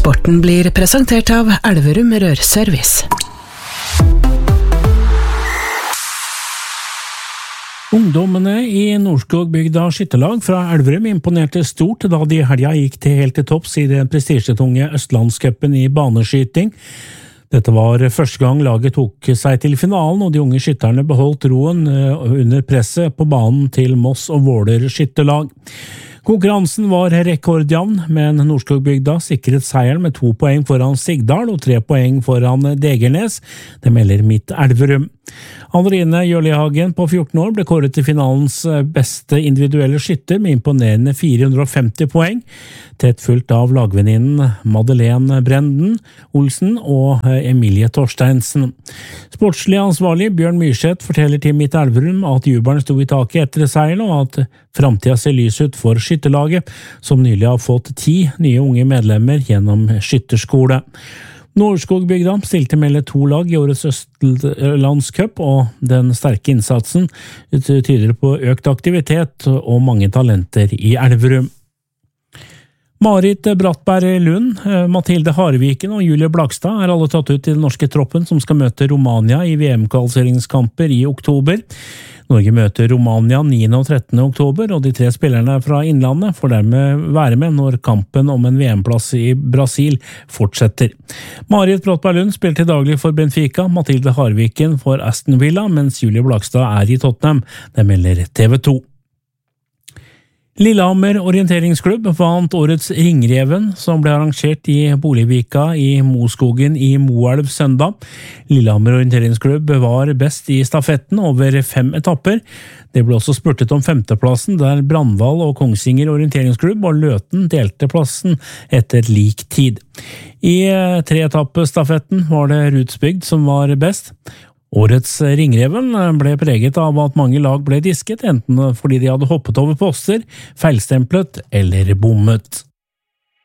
Sporten blir presentert av Elverum Rørservice. Ungdommene i Nordskogbygda skytterlag fra Elverum imponerte stort da de i helga gikk helt til topps i den prestisjetunge Østlandscupen i baneskyting. Dette var første gang laget tok seg til finalen, og de unge skytterne beholdt roen under presset på banen til Moss og Våler skytterlag. Konkurransen var rekordjevn, men Nordskogbygda sikret seieren med 2 poeng foran Sigdal og 3 poeng foran Degernes. Det melder Midt Elverum. Andrine Jørlihagen på 14 år ble kåret til finalens beste individuelle skytter med imponerende 450 poeng, tett fulgt av lagvenninnen Madeleine Brenden Olsen og Emilie Torsteinsen. Sportslig ansvarlig Bjørn Myrseth forteller til Midt Elverum at jubelen sto i taket etter seieren, og at framtida ser lys ut for skytterlaget, som nylig har fått 10 nye unge medlemmer gjennom skytterskole. Nordskogbygda stilte mellom 2 lag i årets Østlandscup, og den sterke innsatsen tyder på økt aktivitet og mange talenter i Elverum. Marit Brattberg Lund, Mathilde Harviken og Julie Blakstad er alle tatt ut i den norske troppen som skal møte Romania i VM-kvalifiseringskamper i oktober. Norge møter Romania 9. og 13. oktober, og de 3 spillerne fra Innlandet får dermed være med når kampen om en VM-plass i Brasil fortsetter. Marit Brattberg Lund spiller til daglig for Benfica, Mathilde Harviken for Aston Villa, mens Julie Blakstad er i Tottenham. Det melder TV 2. Lillehammer orienteringsklubb vant årets Ringreven, som ble arrangert i Boligvika i Moskogen i Moelv søndag. Lillehammer orienteringsklubb var best i stafetten over 5 etapper. Det ble også spurtet om 5. plassen, der Brandval og Kongsvinger orienteringsklubb og Løten delte plassen etter lik tid. I 3-etappestafetten var det Rudsbygd som var best. Årets Ringreven ble preget av at mange lag ble disket, enten fordi de hadde hoppet over poster, feilstemplet eller bommet.